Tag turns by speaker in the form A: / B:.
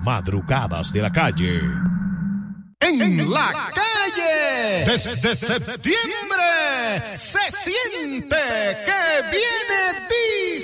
A: Madrugadas de la Calle.
B: En la calle, desde septiembre, se siente que viene